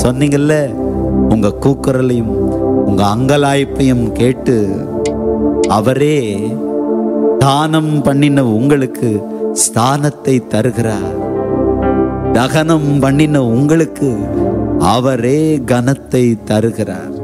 சொன்னீங்கல்ல, உங்க கூக்குரலையும் உங்க அங்கலாய்ப்பையும் கேட்டு அவரே தானம் பண்ணின உங்களுக்கு ஸ்தானத்தை தருகிறார். தகனம் பண்ணின உங்களுக்கு அவரே கனத்தை தருகிறார்.